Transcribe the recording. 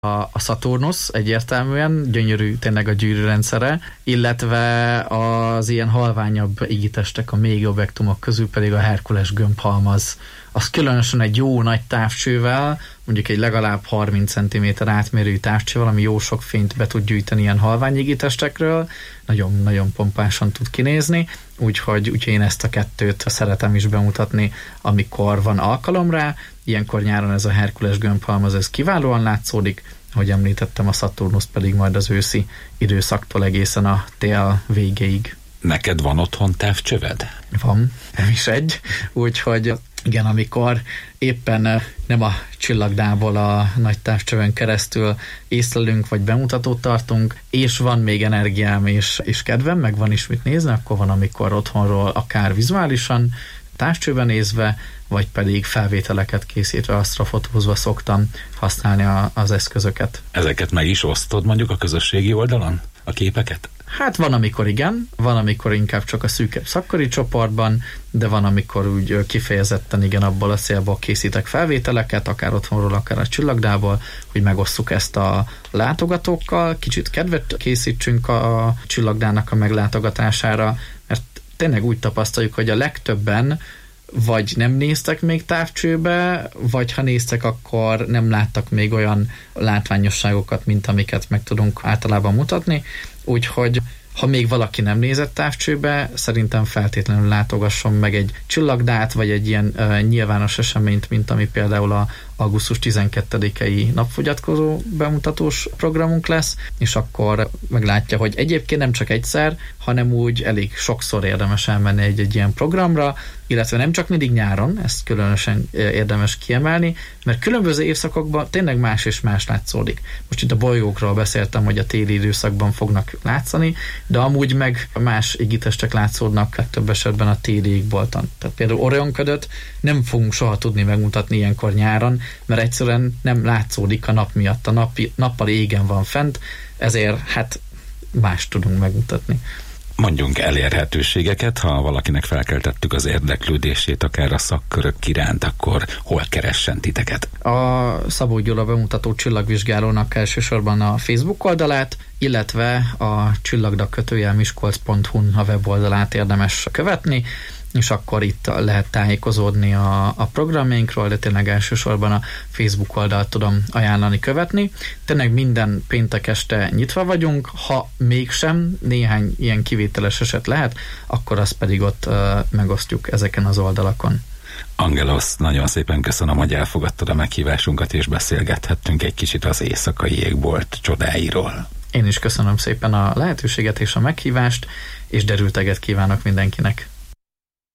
A Saturnus egyértelműen, gyönyörű tényleg a gyűrűrendszere, illetve az ilyen halványabb égitestek, a mély objektumok közül pedig a Herkules gömbhalmaz. Az különösen egy jó nagy távcsővel, mondjuk egy legalább 30 cm átmérőjű távcsővel, ami jó sok fényt be tud gyűjteni ilyen halvány égitestekről, nagyon-nagyon pompásan tud kinézni, úgyhogy én ezt a kettőt szeretem is bemutatni, amikor van alkalom rá. Ilyenkor nyáron ez a Herkules gömbhalmaz, ez kiválóan látszódik, ahogy említettem, a Saturnus pedig majd az őszi időszaktól egészen a tél végéig. Neked van otthon távcsöved? Van, nem is egy, úgyhogy igen, amikor éppen nem a csillagdából a nagy távcsövön keresztül észlelünk, vagy bemutatót tartunk, és van még energiám és kedvem, meg van is mit nézni, akkor van, amikor otthonról akár vizuálisan, távcsőben nézve, vagy pedig felvételeket készítve, asztrofotózva szoktam használni az eszközöket. Ezeket meg is osztod mondjuk a közösségi oldalon? A képeket? Hát van, amikor igen, van, amikor inkább csak a szűkebb szakkori csoportban, de van, amikor úgy kifejezetten igen, abból a célból készítek felvételeket, akár otthonról, akár a csillagdából, hogy megosszuk ezt a látogatókkal, kicsit kedvet készítsünk a csillagdának a meglátogatására, mert tényleg úgy tapasztaljuk, hogy a legtöbben vagy nem néztek még távcsőbe, vagy ha néztek, akkor nem láttak még olyan látványosságokat, mint amiket meg tudunk általában mutatni. Úgyhogy ha még valaki nem nézett távcsőbe, szerintem feltétlenül látogasson meg egy csillagdát, vagy egy ilyen nyilvános eseményt, mint ami például a augusztus 12-i napfogyatkozó bemutatós programunk lesz, és akkor meglátja, hogy egyébként nem csak egyszer, hanem úgy elég sokszor érdemes elmenni egy ilyen programra, illetve nem csak mindig nyáron, ezt különösen érdemes kiemelni, mert különböző évszakokban tényleg más és más látszódik. Most itt a bolygókról beszéltem, hogy a téli időszakban fognak látszani, de amúgy meg más égitestek látszódnak legtöbb esetben a téli égbolton. Tehát például Orion-ködöt nem fogunk soha tudni megmutatni ilyenkor nyáron, mert egyszerűen nem látszódik a nap miatt. A nappal égen van fent, ezért hát más tudunk megmutatni. Mondjunk elérhetőségeket, ha valakinek felkeltettük az érdeklődését, akár a szakkörök iránt, akkor hol keressen titeket? A Szabó Gyula bemutató csillagvizsgálónak elsősorban a Facebook oldalát, illetve a csillagda-miskolc.hu-n a weboldalát érdemes követni, és akkor itt lehet tájékozódni a programjainkról, de tényleg elsősorban a Facebook oldalt tudom ajánlani követni. Tényleg minden péntek este nyitva vagyunk, ha mégsem néhány ilyen kivételes eset lehet, akkor azt pedig ott megosztjuk ezeken az oldalakon. Angelos, nagyon szépen köszönöm, hogy elfogadtad a meghívásunkat, és beszélgethettünk egy kicsit az éjszakai égbolt csodáiról. Én is köszönöm szépen a lehetőséget és a meghívást, és derülteget kívánok mindenkinek.